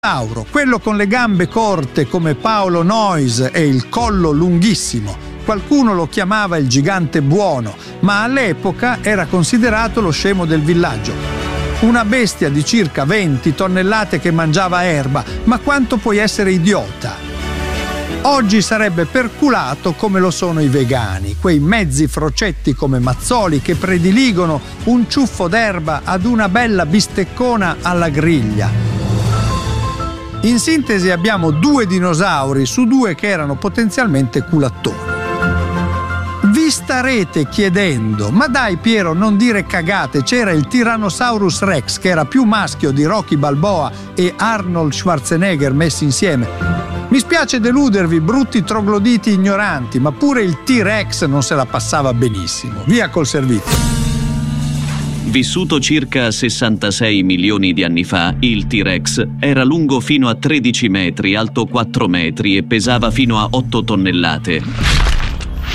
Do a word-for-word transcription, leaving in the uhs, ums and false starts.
Tauro, quello con le gambe corte come Paolo Noyes e il collo lunghissimo. Qualcuno lo chiamava il gigante buono, ma all'epoca era considerato lo scemo del villaggio. Una bestia di circa venti tonnellate che mangiava erba, ma quanto puoi essere idiota? Oggi sarebbe perculato come lo sono i vegani, quei mezzi frocetti come Mazzoli che prediligono un ciuffo d'erba ad una bella bisteccona alla griglia. In sintesi abbiamo due dinosauri su due che erano potenzialmente culattoni. Vi starete chiedendo, ma dai Piero, non dire cagate, c'era il Tyrannosaurus Rex che era più maschio di Rocky Balboa e Arnold Schwarzenegger messi insieme. Mi spiace deludervi, brutti trogloditi ignoranti, ma pure il T-Rex non se la passava benissimo. Via col servizio. Vissuto circa sessantasei milioni di anni fa, il T-Rex era lungo fino a tredici metri, alto quattro metri e pesava fino a otto tonnellate.